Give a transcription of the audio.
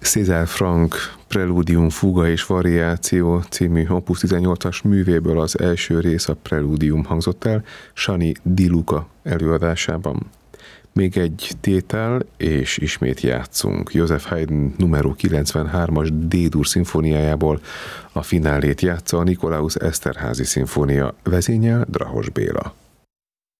César Franck Preludium, Fuga és Variáció című Opus 18-as művéből az első rész, a Preludium hangzott el Sani Di Luca előadásában. Még egy tétel, és ismét játszunk. Joseph Haydn numero 93-as D-dur szimfóniájából a finálét játsza a Nikolaus Eszterházy szimfónia, vezényel Drahos Béla.